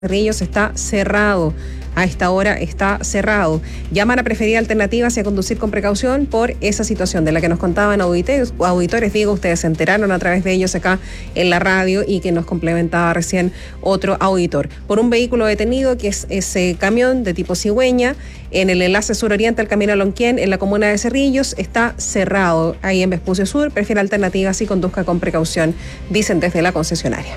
Cerrillos está cerrado. A esta hora está cerrado. Llaman a preferir alternativas y a conducir con precaución por esa situación de la que nos contaban auditores. Digo, ustedes se enteraron a través de ellos acá en la radio y que nos complementaba recién otro auditor. Por un vehículo detenido que es ese camión de tipo cigüeña en el enlace suroriente al camino a Lonquén en la comuna de Cerrillos está cerrado. Ahí en Vespucio Sur, prefiere alternativas y conduzca con precaución, dicen desde la concesionaria.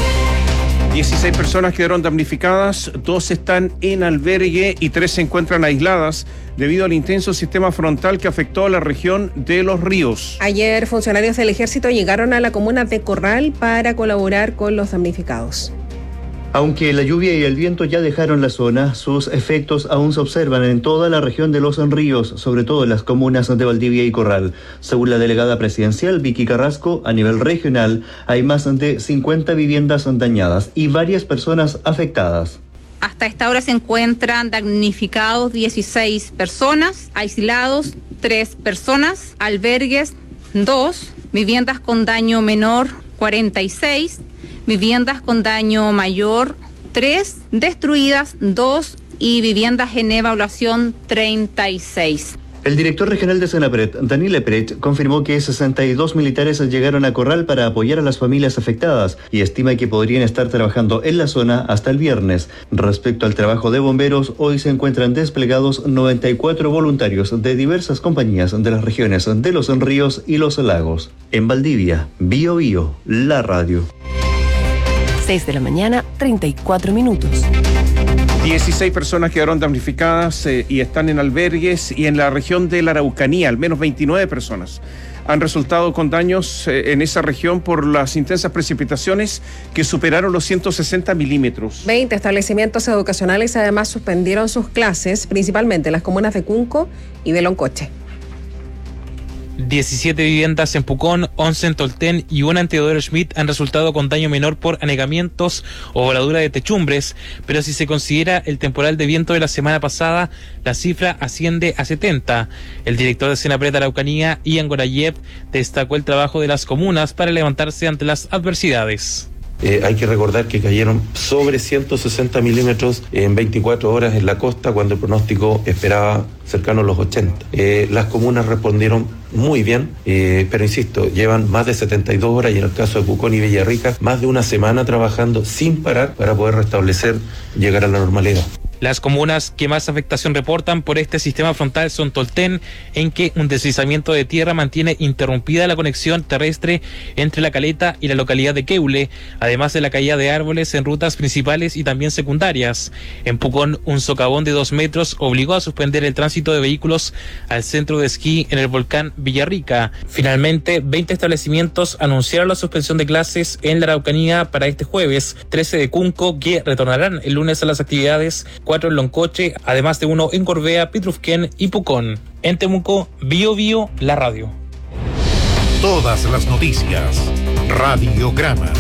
16 personas quedaron damnificadas, 2 están en albergue y 3 se encuentran aisladas debido al intenso sistema frontal que afectó a la región de Los Ríos. Ayer funcionarios del Ejército llegaron a la comuna de Corral para colaborar con los damnificados. Aunque la lluvia y el viento ya dejaron la zona, sus efectos aún se observan en toda la región de Los Ríos, sobre todo en las comunas de Valdivia y Corral. Según la delegada presidencial Vicky Carrasco, a nivel regional hay más de 50 viviendas dañadas y varias personas afectadas. Hasta esta hora se encuentran damnificados 16 personas, aislados 3 personas, albergues 2, viviendas con daño menor 46, viviendas con daño mayor 3, destruidas 2 y viviendas en evaluación 36. El director regional de Senapred, Daniel Epret, confirmó que 62 militares llegaron a Corral para apoyar a las familias afectadas y estima que podrían estar trabajando en la zona hasta el viernes. Respecto al trabajo de bomberos, hoy se encuentran desplegados 94 voluntarios de diversas compañías de las regiones de Los Ríos y Los Lagos. En Valdivia, Bio Bio, la radio. 6 de la mañana, 34 minutos. 16 personas quedaron damnificadas y están en albergues, y en la región de la Araucanía, al menos 29 personas han resultado con daños en esa región por las intensas precipitaciones que superaron los 160 milímetros. 20 establecimientos educacionales además suspendieron sus clases, principalmente en las comunas de Cunco y de Loncoche. 17 viviendas en Pucón, 11 en Tolten y una en Teodoro Schmidt han resultado con daño menor por anegamientos o voladura de techumbres, pero si se considera el temporal de viento de la semana pasada, la cifra asciende a 70. El director de Senapred Araucanía, Ian Gorayev, destacó el trabajo de las comunas para levantarse ante las adversidades. Hay que recordar que cayeron sobre 160 milímetros en 24 horas en la costa, cuando el pronóstico esperaba cercano a los 80. Las comunas respondieron muy bien, pero insisto, llevan más de 72 horas y en el caso de Pucón y Villarrica, más de una semana trabajando sin parar para poder restablecer, llegar a la normalidad. Las comunas que más afectación reportan por este sistema frontal son Tolten, en que un deslizamiento de tierra mantiene interrumpida la conexión terrestre entre La Caleta y la localidad de Queule, además de la caída de árboles en rutas principales y también secundarias. En Pucón, un socavón de 2 metros obligó a suspender el tránsito de vehículos al centro de esquí en el volcán Villarrica. Finalmente, 20 establecimientos anunciaron la suspensión de clases en la Araucanía para este jueves, 13 de Cunco, que retornarán el lunes a las actividades, 4 en Loncoche, además de 1 en Gorbea, Pitrufquén y Pucón. En Temuco, Bio Bio, la radio. Todas las noticias, Radiograma.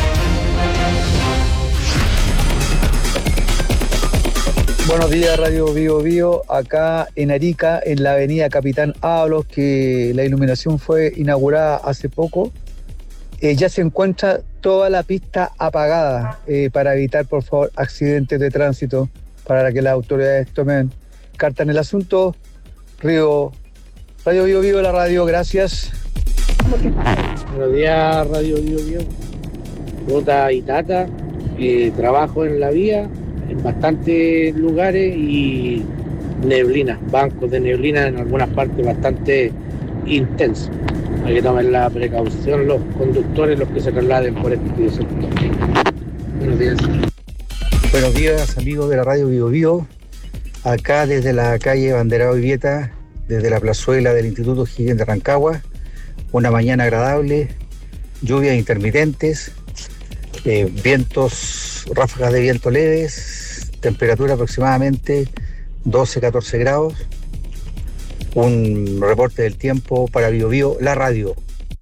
Buenos días, Radio Bio Bio, acá en Arica, en la avenida Capitán Ábalos, que la iluminación fue inaugurada hace poco. Ya se encuentra toda la pista apagada para evitar, por favor, accidentes de tránsito, para que las autoridades tomen carta en el asunto. Radio Bio Bio, la radio, gracias. Buenos días, Radio Bio Bio. Ruta Itata, trabajo en la vía, en bastantes lugares, y neblina, bancos de neblina en algunas partes bastante intensos. Hay que tomar la precaución los conductores, los que se trasladen por este sector. Buenos días. Buenos días, amigos de la Radio Bio Bio. Acá desde la calle Banderado y Vieta, desde la plazuela del Instituto Higgins de Rancagua, una mañana agradable, lluvias intermitentes, vientos, ráfagas de viento leves, temperatura aproximadamente 12-14 grados. Un reporte del tiempo para Bio Bio, la radio.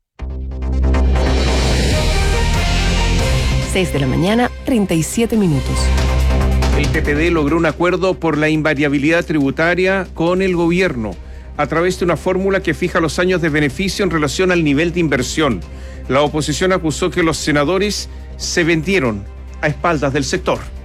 6 de la mañana, 37 minutos. El PPD logró un acuerdo por la invariabilidad tributaria con el gobierno a través de una fórmula que fija los años de beneficio en relación al nivel de inversión. La oposición acusó que los senadores se vendieron a espaldas del sector.